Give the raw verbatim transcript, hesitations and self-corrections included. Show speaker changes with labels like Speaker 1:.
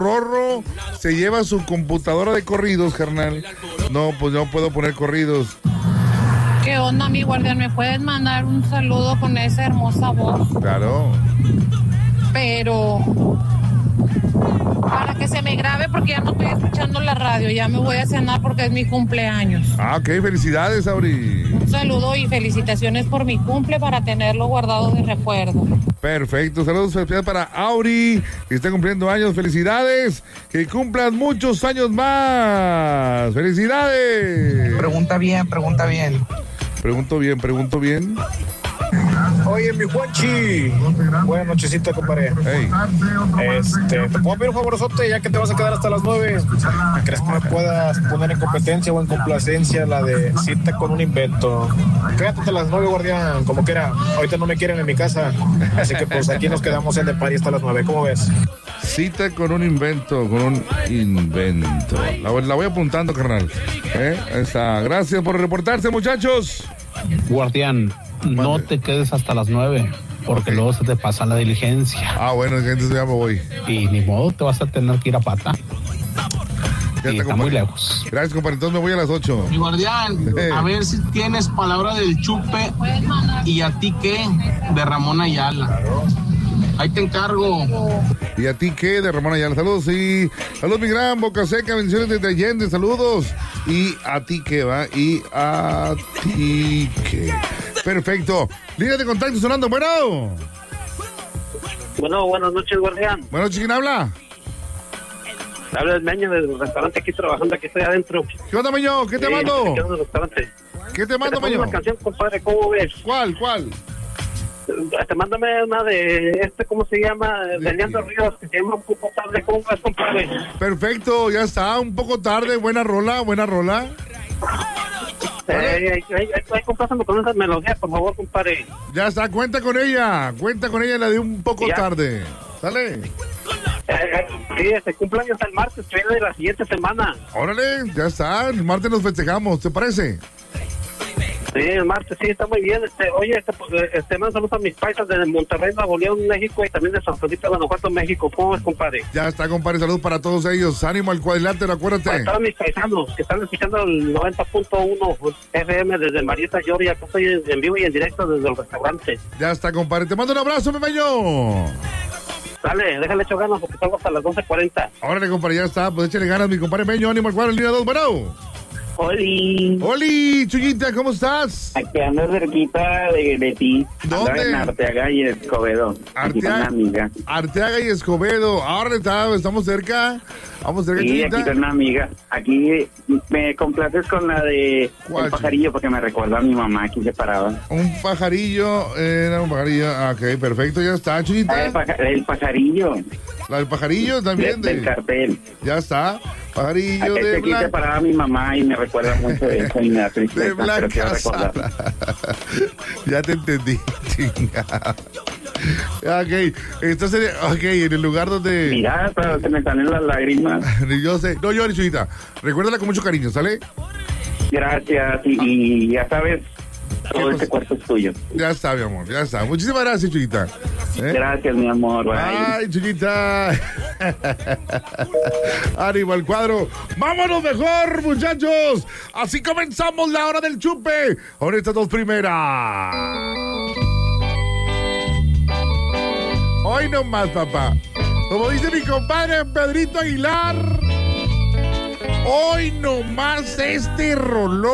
Speaker 1: Rorro se lleva su computadora de corridos, carnal. No, pues no puedo poner corridos.
Speaker 2: ¿Qué onda, mi guardián? ¿Me puedes mandar un saludo con esa hermosa voz?
Speaker 1: Claro.
Speaker 2: Pero para que se me grabe, porque ya no estoy escuchando la radio, ya me voy a cenar porque es mi cumpleaños.
Speaker 1: Ah, ok, felicidades, Auri.
Speaker 2: Un saludo y felicitaciones por mi cumple para tenerlo guardado de recuerdo.
Speaker 1: Perfecto, saludos especiales para Auri, que está cumpliendo años, felicidades, que cumplan muchos años más, felicidades.
Speaker 3: Pregunta bien, pregunta bien.
Speaker 1: Pregunto bien, pregunto bien.
Speaker 4: Oye, mi Juanchi, buenas nochecita, compadre.
Speaker 1: Hey.
Speaker 4: Este, te puedo pedir un favorosote, ya que te vas a quedar hasta las nueve. ¿Crees que me puedas poner en competencia o en complacencia la de cita con un invento? Quédate hasta las nueve, guardián, como quiera. Ahorita no me quieren en mi casa, así que pues aquí nos quedamos en el party hasta las nueve. ¿Cómo ves?
Speaker 1: Cita con un invento, con un invento. La, la voy apuntando, carnal. ¿Eh? Ahí está. Gracias por reportarse, muchachos.
Speaker 5: Guardián, no te quedes hasta las nueve, porque okay. Luego se te pasa la diligencia.
Speaker 1: Ah, bueno, entonces ya me voy.
Speaker 5: Y ni modo, te vas a tener que ir a pata.
Speaker 1: Ya
Speaker 5: y
Speaker 1: está,
Speaker 5: está muy lejos.
Speaker 1: Gracias, compadre. Entonces me voy a las ocho.
Speaker 6: Mi guardián, eh. a ver si tienes palabra del Chupe y a ti qué, de Ramón Ayala. Ahí te encargo.
Speaker 1: ¿Y a ti qué? De Ramón Ayala. Saludos y... Saludos, mi gran Boca Seca. Bendiciones desde Allende. Saludos. ¿Y a ti qué va? ¿Y a ti qué? Perfecto. Línea de contacto sonando. Bueno.
Speaker 7: Bueno, buenas noches, guardián.
Speaker 1: Buenas noches, ¿quién habla?
Speaker 7: Habla el Meño del restaurante aquí trabajando. Aquí estoy adentro.
Speaker 1: ¿Qué onda, Meño? ¿Qué te sí, mando? ¿Qué te mando, Meño?
Speaker 7: Una canción, compadre. ¿Cómo ves?
Speaker 1: ¿Cuál? ¿Cuál?
Speaker 7: Este, mándame una de este, ¿cómo se llama? De Leandro Ríos, que se llama Un poco tarde. ¿Cómo vas, compadre?
Speaker 1: Perfecto, ya está, un poco tarde. Buena rola, buena rola.
Speaker 7: Eh, ahí, ahí, ahí complázame con esa melodía, por favor, compadre.
Speaker 1: Ya está, cuenta con ella. Cuenta con ella, la de Un poco ya. Tarde. ¿Sale?
Speaker 7: Eh, eh, sí, este cumpleaños el martes, que viene de la siguiente semana.
Speaker 1: Órale, ya está. El martes nos festejamos, ¿te parece?
Speaker 7: Sí, el martes, sí, está muy bien. Este, oye, este, este, me saludos a mis paisas de Monterrey, Nuevo León, México, y también de San Felipe, Guanajuato, México. ¿Cómo es, compadre?
Speaker 1: Ya está, compadre, saludos para todos ellos. Ánimo al cuadrilátero, acuérdate.
Speaker 7: Para todos mis paisanos que están escuchando el noventa punto uno F M desde Marietta, Georgia. Acá estoy en vivo y en directo desde el restaurante.
Speaker 1: Ya está, compadre. Te mando un abrazo, mi meño.
Speaker 7: Dale, déjale echar ganas porque salgo hasta las doce cuarenta.
Speaker 1: Órale, compadre, ya está. Pues échale ganas, mi compadre Meño. Ánimo al cuadro, línea dos, bueno.
Speaker 8: Oli.
Speaker 1: Oli, Chuyita, ¿cómo estás?
Speaker 8: Aquí ando cerquita de, de ti.
Speaker 1: ¿Dónde?
Speaker 8: Ando en Arteaga y Escobedo.
Speaker 1: Arteaga,
Speaker 8: amiga.
Speaker 1: Arteaga y Escobedo. Ahora está, estamos cerca. Vamos cerca,
Speaker 8: sí,
Speaker 1: Chuyita.
Speaker 8: aquí con una amiga. Aquí me complaces con la de
Speaker 1: ¿cuál?
Speaker 8: El pajarillo, porque me recuerda a mi mamá aquí se paraba.
Speaker 1: Un pajarillo, era un pajarillo. Ah, ok, perfecto, ya está, Chuyita.
Speaker 8: Ah, el, paja, el pajarillo.
Speaker 1: La del pajarillo también.
Speaker 8: De, de, del cartel.
Speaker 1: Ya está. Pajarillo
Speaker 8: aquí,
Speaker 1: de
Speaker 8: aquí se paraba mi mamá y me recuerda mucho de eso y me da tristeza.
Speaker 1: De Blanca
Speaker 8: pero quiero recordar.
Speaker 1: Ya te entendí, chingada. Ok, entonces, ok, en el lugar donde...
Speaker 8: Mira, pero se me salen las lágrimas.
Speaker 1: Yo sé, no llores, Chuyita. Recuérdala con mucho cariño, ¿sale?
Speaker 8: Gracias, y, y ya sabes, todo este cuarto es tuyo.
Speaker 1: Ya está, mi amor, ya está. Muchísimas gracias, Chuyita.
Speaker 8: ¿Eh? Gracias, mi amor. Bye.
Speaker 1: Ay, Chuyita. Ánimo al cuadro. Vámonos mejor, muchachos. Así comenzamos la hora del chupe. Con estas dos primeras. Hoy nomás, papá. Como dice mi compadre Pedrito Aguilar. Hoy nomás este rolón.